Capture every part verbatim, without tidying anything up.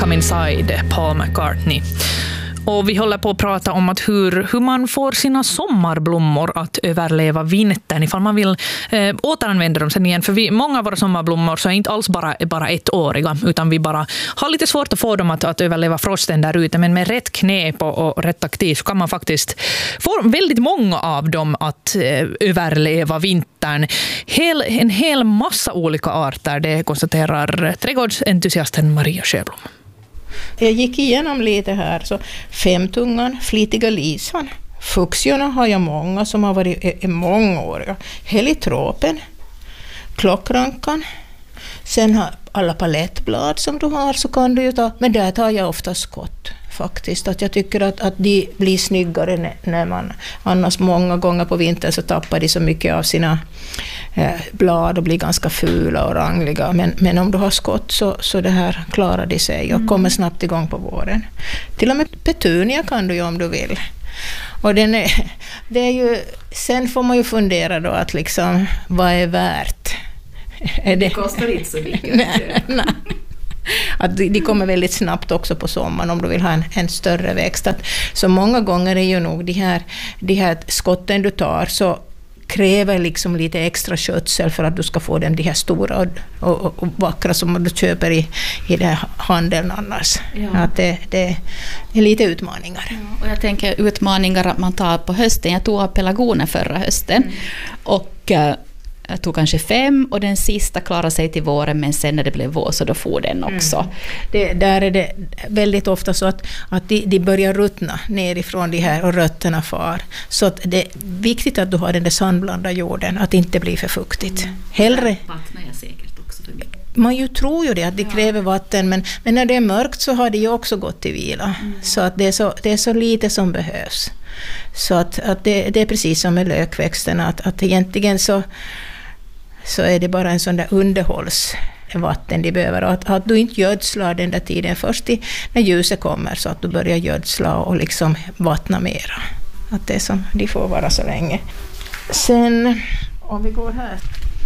Come Inside, Paul McCartney. Och vi håller på att prata om att hur, hur man får sina sommarblommor att överleva vintern ifall man vill eh, återanvända dem sen igen. För vi, många av våra sommarblommor så är inte alls bara, bara ettåriga, utan vi bara har lite svårt att få dem att, att överleva frosten där ute. Men med rätt knep och, och rätt taktik så kan man faktiskt få väldigt många av dem att eh, överleva vintern. Hel, en hel massa olika arter, det konstaterar trädgårdsentusiasten Maria Sjöblom. Jag gick igenom lite här, så femtungan, flitiga lisan, fuxiorna har jag många som har varit i, i många år. Helitropen, klockrankan, sen har alla palettblad som du har så kan du ju ta, men där tar jag ofta skott faktiskt, att jag tycker att, att de blir snyggare när man, annars många gånger på vintern så tappar de så mycket av sina eh, blad och blir ganska fula och rangliga, men, men om du har skott så, så det här klarar de sig och mm. kommer snabbt igång på våren. Till och med petunia kan du ju om du vill. Och den är, det är ju, sen får man ju fundera då att liksom, vad är värt? Är det, det kostar inte så mycket. nej, nej. Att de kommer väldigt snabbt också på sommaren om du vill ha en, en större växt. Att, så många gånger är ju nog de här, de här skotten du tar så kräver liksom lite extra skötsel för att du ska få dem de här stora och, och, och vackra som du köper i, i den här handeln annars. Ja. Att det, det är lite utmaningar. Ja, och jag tänker utmaningar att man tar på hösten. Jag tog av pelargoner förra hösten mm. och jag tog kanske fem och den sista klarade sig till våren, men sen när det blev vår så då får den också. Mm. Det, där är det väldigt ofta så att, att de, de börjar ruttna nerifrån de här och rötterna far. Så att det är viktigt att du har den där sandblandade jorden, att det inte blir för fuktigt. Mm. Hellre... Vattnar jag säkert också för mycket. Man ju tror ju det, att de ja. kräver vatten, men, men när det är mörkt så har de ju också gått till vila. Mm. Så att det är så, det är så lite som behövs. Så att, att det, det är precis som med lökväxterna, att, att egentligen så så är det bara en sån där underhållsvatten de behöver. Och att, att du inte gödslar den där tiden först i, när ljuset kommer, så att du börjar gödsla och liksom vattna mera. Att det som de får vara så länge. Sen, om vi går här.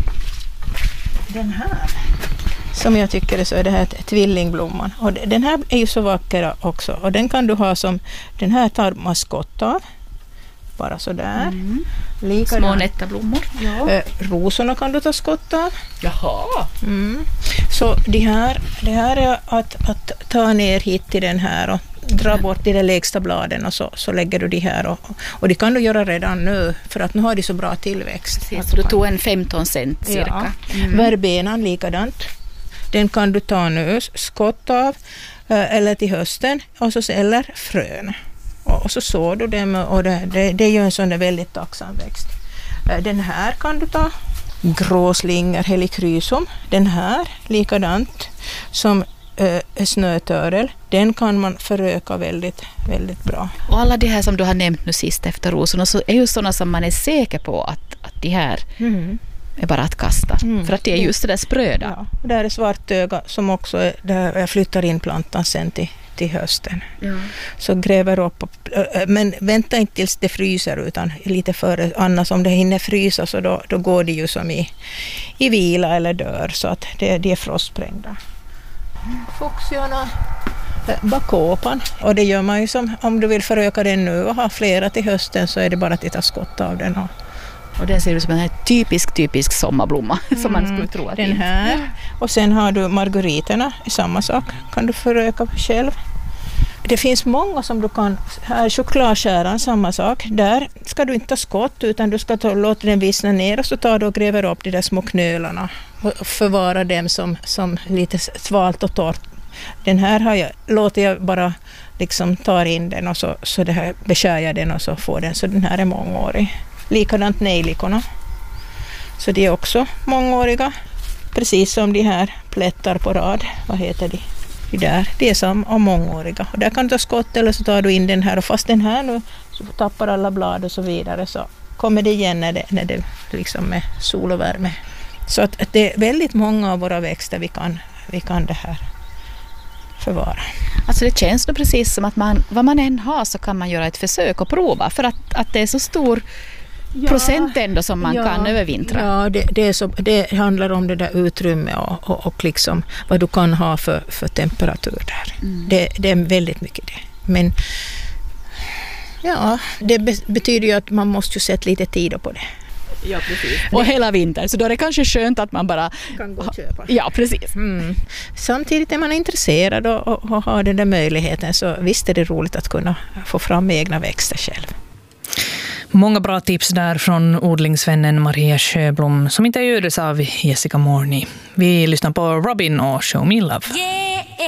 Den här, som jag tycker är så är det här tvillingblomman. Och den här är ju så vacker också. Och den kan du ha som, den här tar man skott av. Bara sådär. Mm. Små nätta blommor. Ja. Eh, rosorna kan du ta skott av. Jaha. Mm. Så det här, det här är att, att ta ner hit till den här och dra bort de lägsta bladen och så, så lägger du de här. Och, och det kan du göra redan nu för att nu har de så bra tillväxt. Så du tog en femton cent cirka. Ja. Mm. Verbenan likadant. Den kan du ta nu skott av eh, eller till hösten och så eller frön. Och så sår du dem och det, det, det är ju en sån där väldigt tacksam växt. Den här kan du ta, gråslinger, helikrysum. Den här, likadant som äh, snötörel, den kan man föröka väldigt, väldigt bra. Och alla de här som du har nämnt nu sist efter rosorna så är ju sådana som man är säker på att, att de här mm. är bara att kasta. Mm. För att det är just det där spröda. Ja, och där är svartöga som också är, där jag flyttar in plantan sen till till hösten. Ja. Så gräver upp. Men vänta inte tills det fryser utan lite före. Annars om det hinner frysa så då, då går det ju som i, i vila eller dör. Så att det, det är frostsprängda. Fuxiorna, bakopan. Och det gör man ju som om du vill föröka den nu och ha flera till hösten så är det bara att ta skott av den. Och, och den ser ut som en här typisk, typisk sommarblomma mm, som man skulle tro att den här. Och sen har du margariterna, samma sak. Kan du föröka själv. Det finns många som du kan, här chokladskäran, samma sak. Där ska du inte ta skott utan du ska ta, låta den vissna ner och så tar du och gräver upp de där små knölarna och förvara dem som, som lite svalt och torrt. Den här har jag, låter jag bara liksom ta in den och så, så det här beskär jag den och så får den, så den här är mångårig. Likadant nejlikorna. Så de är också mångåriga. Precis som de här plättar på rad. Vad heter de? De där. De är som och mångåriga. Och där kan du ta skott eller så tar du in den här. Och fast den här nu så tappar alla blad och så vidare så kommer det igen när det, när det liksom är sol och värme. Så att, att det är väldigt många av våra växter vi kan, vi kan det här förvara. Alltså det känns då precis som att man, vad man än har så kan man göra ett försök och prova. För att, att det är så stor ja, procent ändå som man ja, kan övervintra. Ja, det, det, är så, det handlar om det där utrymme och, och, och liksom vad du kan ha för, för temperatur där. Mm. Det, det är väldigt mycket det. Men ja, det betyder ju att man måste ju sätta lite tid på det. Ja, precis. Och hela vintern, så då är det kanske skönt att man bara kan gå och köpa. Ja, precis. Mm. Samtidigt är man intresserad och, och, och har den där möjligheten, så visst är det roligt att kunna få fram egna växter själv. Många bra tips där från odlingsvännen Maria Sjöblom som intervjuades av Jessica Morney. Vi lyssnar på Robin och Show Me Love. Yeah!